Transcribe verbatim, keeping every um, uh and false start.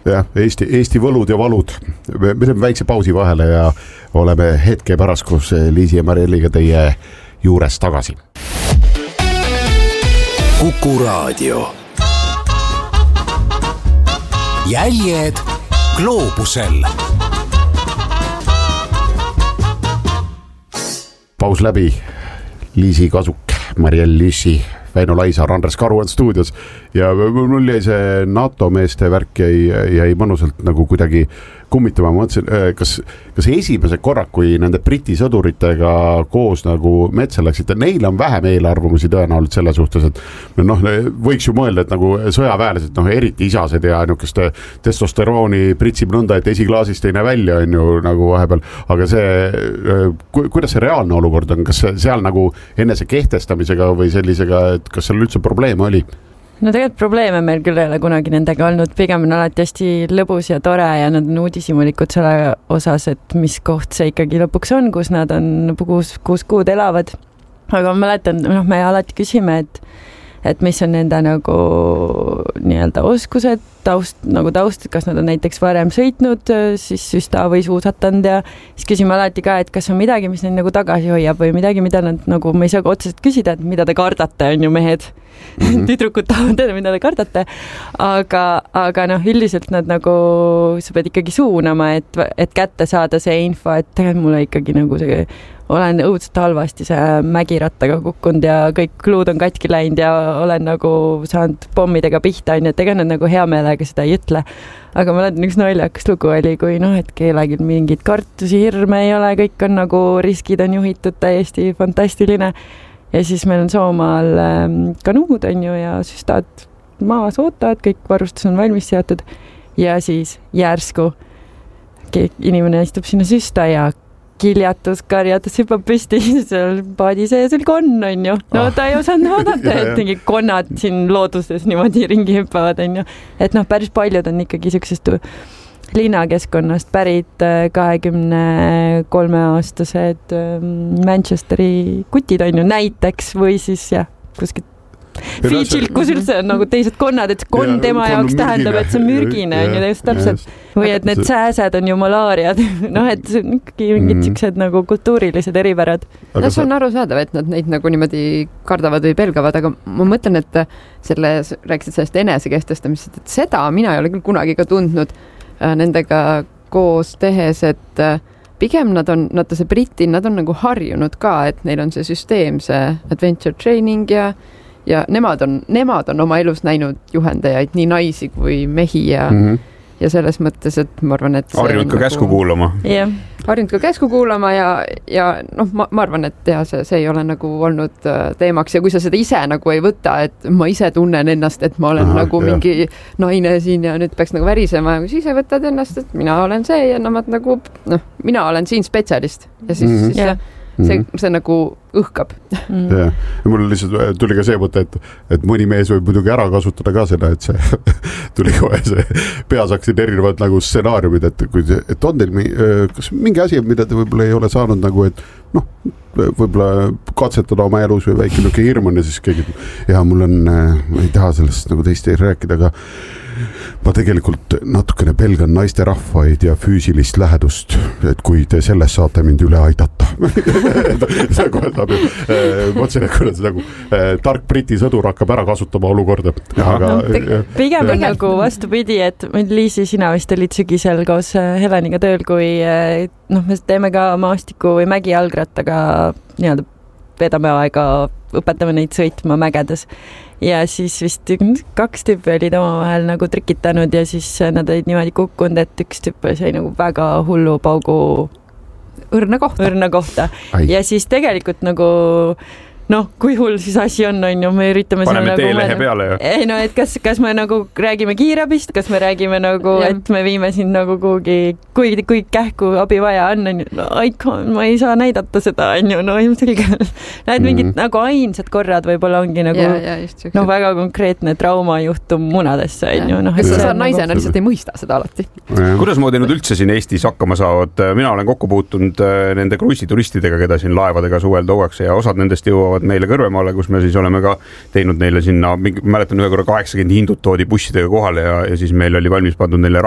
jah, Eesti, Eesti võlud ja valud. Me teeme väikse pausi vahele ja oleme hetke pärast, kus Liisi ja Marielliga teie juures tagasi. Kuku Raadio. Jäljed gloobusel. Paus läbi. Liisi Kasuk, Mariell Lüssi, Väino Laisaar, Andres Karu on stuudios ja mul jäi see NATO meeste värk jäi, jäi mõnusalt nagu kuidagi kummitama. Ma mõtlesin, kas, kas esimese korrak, kui nende Briti sõduritega koos nagu metsa läksid, neil on vähem eelarvamusi tõenäoliselt selle suhtes, et noh, võiks ju mõelda, et nagu sõjaväelased, noh, eriti isased ja niisugust testosterooni pritsib nõnda, et esiklaasist ei näe välja, on ju nagu vahepeal, aga see, kuidas see reaalne olukord on, kas seal nagu enese kehtestamisega või sellisega, et kas seal üldse probleeme oli? No tegelikult probleeme meil küll ei ole kunagi nendega olnud, pigem on alati hästi lõbus ja tore ja nad on uudishimulikud selle osas, et mis koht see ikkagi lõpuks on, kus nad on kuus, kuus kuud elavad. Aga ma mäletan, noh, me alati küsime, et, et mis on nende nagu nii-öelda oskused, taust, nagu taust, kas nad on näiteks varem sõitnud, siis süsta või suusatanud ja siis küsime alati ka, et kas on midagi, mis neid nagu tagasi hoiab või midagi, mida nad nagu, me ei saa otseselt küsida, et mida te kardate, on ju mehed. Mm-hmm. Tüdrukud tahavad teada, mida te kardate, aga, aga noh, üldiselt nad nagu, sa pead ikkagi suunama, et, et kätte saada see info, et tegelikult mulle ikkagi nagu see, olen õudselt halvasti see mägirattaga kukkunud ja kõik luud on katki läinud ja olen nagu saanud pommidega pihta, on ju, et ega nad nagu hea meelega seda ei ütle. Aga ma olen üks naljakas lugu oli, kui noh, et kellelgi mingid kartusi, hirme ei ole, kõik on nagu riskid on juhitud täiesti fantastiline. Ja siis meil on Soomaal kanuud on ju ja süstad maas ootavad, kõik varustus on valmis seatud ja siis järsku inimene istub sinna süsta ja kiljatus, karjatus hüppab püsti, seal paadi sees oli konn on ju. No ta ei osanud vaadata, et mingi konnad siin looduses niimoodi ringi hüppavad on ju. Et noh, päris paljud on ikkagi sellisest linnakeskkonnast pärit kahekümne kolme aastased Manchesteri kutid on ju näiteks või siis jah, kuskilt Fidžil, kus üldse on nagu teised konnad, et konn ja, tema jaoks tähendab, et see on mürgine on ju just täpselt. Või et need sääsed on ju malaariad. Noh, et see on ikkagi mingid siuksed nagu kultuurilised eripärad. No see on arusaadav, et nad neid nagu niimoodi kardavad või pelgavad, aga ma mõtlen, et selle, rääkisid sellest enesekestestamisest, et seda mina ei ole küll kunagi ka tundnud nendega koos tehes, et pigem nad on, nad see Briti, nad on nagu harjunud ka, et neil on see süsteem, see adventure training ja ja nemad on, nemad on oma elus näinud juhendajaid, nii naisi kui mehi ja, mm-hmm. ja selles mõttes, et ma arvan, et harjunud ka nagu, käsku kuulama. Yeah. Harjunud ka käsku kuulama ja, ja noh, ma, ma arvan, et ja see, see ei ole nagu olnud teemaks ja kui sa seda ise nagu ei võta, et ma ise tunnen ennast, et ma olen Aha, nagu jah. mingi naine siin ja nüüd peaks nagu värisema ja kui sa ise võtad ennast, et mina olen see ja nemad nagu, noh, mina olen siin spetsialist ja siis, mm-hmm. siis yeah. see, see nagu õhkab. Mm. Ja, ja mul lihtsalt tuli ka see mõte, et, et mõni mees võib muidugi ära kasutada ka seda, et see tuli kohe see peas hakkasid erinevad nagu stsenaariumid, et, kui, et on teil kas mingi asi, mida te võib-olla ei ole saanud nagu, et noh, võib-olla katsetada oma elus või väike niuke hirmune, siis keegi, ja mul on, ma ei taha sellest nagu teist ei rääkida, aga ma tegelikult natukene pelgan naiste rahvaid ja füüsilist lähedust, et kui te selles saate mind üle aidata. see kohe saab ju, mõtlesin, et kuidas nagu tark Briti sõdur hakkab ära kasutama olukorda. Aga, no, pigem on nagu vastupidi, et Liisi, sina vist olid sügisel koos Heleniga tööl, kui noh, me teeme ka maastiku või mägijalgrattaga nii-öelda vedame aega, õpetame neid sõitma mägedes. Ja siis vist kaks tüüpi olid omavahel nagu trikitanud ja siis nad olid niimoodi kukkunud, et üks tüüp sai nagu väga hullu paugu õrna kohta. Õrna kohta. Ja siis tegelikult nagu noh, kui hull siis asi on, on ju, me üritame paneme teelehe nagu, peale ju. Ei no, et kas, kas me nagu räägime kiirabist, kas me räägime nagu, ja. et me viime siin nagu kuhugi, kui, kui kähku abi vaja on, on ju, no aika, ma ei saa näidata seda, on ju, no ilmselgelt. Näed mingid mm-hmm. nagu ainsad korrad võib-olla ongi nagu ja, ja, just, no, väga konkreetne traumajuhtum munadesse, on ju. No, kas sa saad naisena nagu lihtsalt ei mõista seda alati? Kuidas moodi nad üldse siin Eestis hakkama saavad? Mina olen kokku puutunud nende kruisituristidega, keda siin laevadega suvel tooakse ja osad nendest jõuavad meile Kõrvemaale, kus me siis oleme ka teinud neile sinna, mäletan ühe korra kaheksakümmend hindut toodi bussidega kohale ja, ja siis meil oli valmis pandud neile